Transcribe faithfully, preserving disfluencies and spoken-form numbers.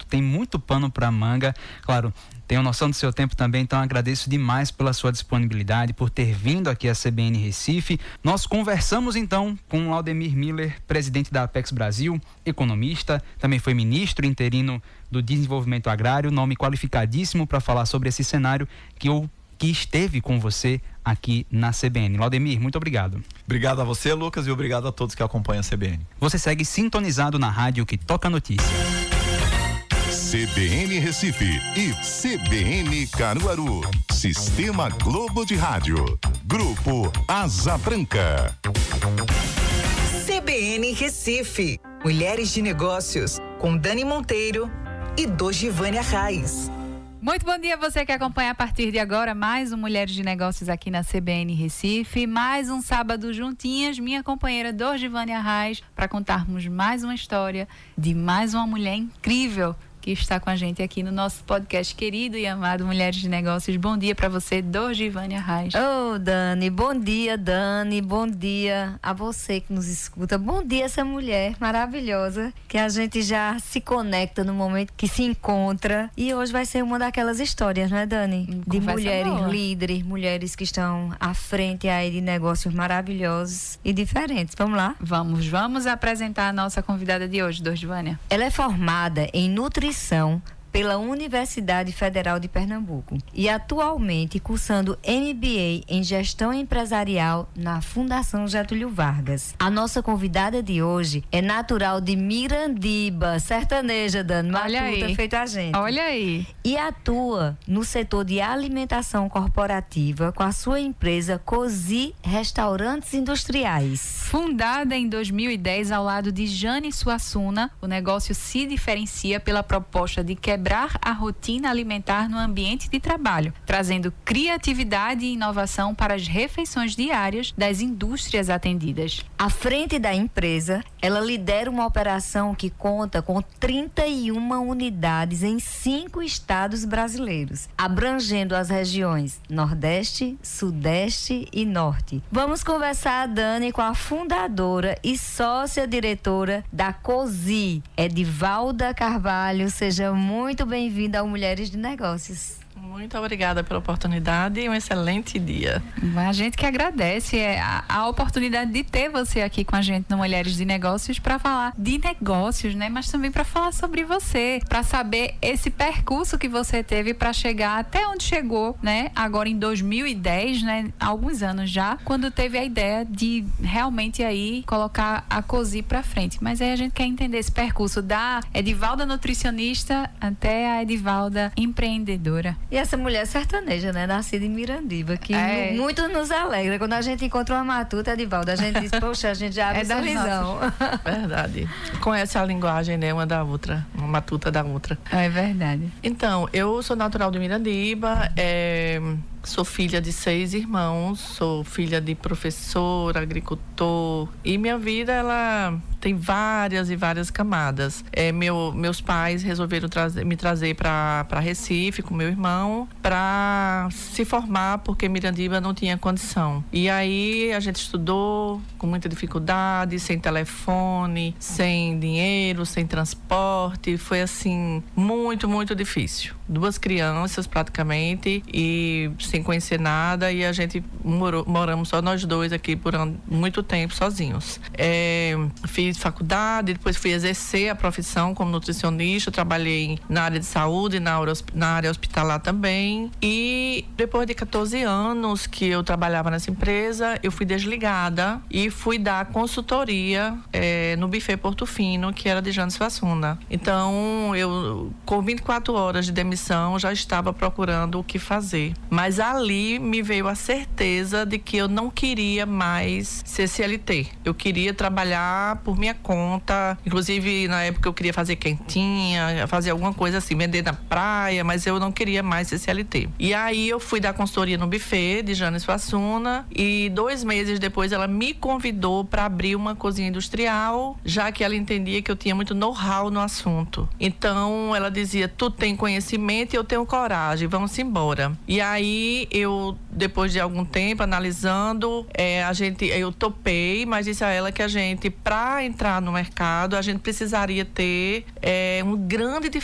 tem muito pano para manga. Claro, tenho noção do seu tempo também, então agradeço demais pela sua disponibilidade, por ter vindo aqui à C B N Recife. Nós conversamos então com Laudemir Miller, presidente da Apex Brasil, economista, também foi ministro interino do Desenvolvimento Agrário, nome qualificadíssimo para falar sobre esse cenário que eu que esteve com você aqui na C B N. Laudemir, muito obrigado. Obrigado a você, Lucas, e obrigado a todos que acompanham a C B N. Você segue sintonizado na rádio que toca a notícia. C B N Recife e C B N Caruaru. Sistema Globo de Rádio. Grupo Asa Branca. C B N Recife. Mulheres de Negócios, com Dani Monteiro e Dojivânia Reis. Muito bom dia a você que acompanha a partir de agora mais um Mulheres de Negócios aqui na C B N Recife, mais um sábado juntinhas, minha companheira Dojivânia Reis, para contarmos mais uma história de mais uma mulher incrível que está com a gente aqui no nosso podcast querido e amado Mulheres de Negócios. Bom dia para você, Dojivânia Reis. Ô, Dani, bom dia, Dani, bom dia a você que nos escuta. Bom dia essa mulher maravilhosa que a gente já se conecta no momento que se encontra. E hoje vai ser uma daquelas histórias, não é, Dani? De Conversa mulheres boa. líderes, mulheres que estão à frente aí de negócios maravilhosos e diferentes. Vamos lá? Vamos, vamos apresentar a nossa convidada de hoje, Dojivânia. Ela é formada em nutrição pela Universidade Federal de Pernambuco e atualmente cursando M B A em Gestão Empresarial na Fundação Getúlio Vargas. A nossa convidada de hoje é natural de Mirandiba, sertaneja, Dani, Olha matuta, aí. feito a gente. Olha aí. E atua no setor de alimentação corporativa com a sua empresa Cozi Restaurantes Industriais. Fundada em dois mil e dez ao lado de Jane Suassuna, o negócio se diferencia pela proposta de quebrar a rotina alimentar no ambiente de trabalho, trazendo criatividade e inovação para as refeições diárias das indústrias atendidas. À frente da empresa, ela lidera uma operação que conta com trinta e uma unidades em cinco estados brasileiros, abrangendo as regiões Nordeste, Sudeste e Norte. Vamos conversar, Dani, com a fundadora e sócia-diretora da Cozi, Edivalda Carvalho. Seja muito bem-vinda ao Mulheres de Negócios. Muito obrigada pela oportunidade e um excelente dia. A gente que agradece é, a, a oportunidade de ter você aqui com a gente no Mulheres de Negócios para falar de negócios, né? Mas também para falar sobre você, para saber esse percurso que você teve para chegar até onde chegou, né? Agora em dois mil e dez, né? Há alguns anos já, quando teve a ideia de realmente aí colocar a Cozi para frente. Mas aí a gente quer entender esse percurso da Edivalda nutricionista até a Edivalda empreendedora. E essa mulher sertaneja, né? Nascida em Mirandiba, que É. mu- muito nos alegra. Quando a gente encontra uma matuta, Edivalda, a gente diz, poxa, a gente já abre É é das sorrisão. Verdade. Conhece a linguagem, né? Uma da outra, uma matuta da outra. É verdade. Então, eu sou natural de Mirandiba, é, sou filha de seis irmãos, sou filha de professor, agricultor, e minha vida, ela tem várias e várias camadas. É, meu, meus pais resolveram trazer, me trazer para Recife com meu irmão para se formar, porque Mirandiba não tinha condição. E aí a gente estudou com muita dificuldade, sem telefone, sem dinheiro, sem transporte. Foi assim, muito, muito difícil. Duas crianças praticamente e sem conhecer nada, e a gente morou, moramos só nós dois aqui por muito tempo sozinhos. É, fiz faculdade, depois fui exercer a profissão como nutricionista, trabalhei na área de saúde, na área, na área hospitalar também, e depois de catorze anos que eu trabalhava nessa empresa, eu fui desligada e fui dar consultoria é, no Buffet Porto Fino, que era de Jane Suassuna. Então, eu com vinte e quatro horas de demissão já estava procurando o que fazer, mas ali me veio a certeza de que eu não queria mais ser C L T. Eu queria trabalhar por minha conta, inclusive na época eu queria fazer quentinha, fazer alguma coisa assim, vender na praia, mas eu não queria mais ser C L T. E aí eu fui dar consultoria no Buffet de Jane Suassuna, e dois meses depois ela me convidou para abrir uma cozinha industrial, já que ela entendia que eu tinha muito know-how no assunto. Então ela dizia, tu tem conhecimento e eu tenho coragem, vamos embora. E aí eu, depois de algum tempo analisando, é, a gente, eu topei, mas disse a ela que a gente, para entrar no mercado, a gente precisaria ter é, um grande